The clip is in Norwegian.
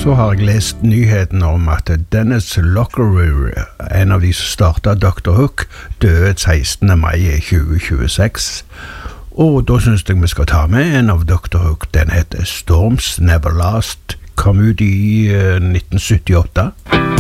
Så har jeg lest nyheten om at Dennis Lockery, en av de som startet Dr. Hook, døde 16. mai 2026. Og da synes jeg vi skal ta med en av Dr. Hook. Den heter Storms Never Last, kom ut i 1978.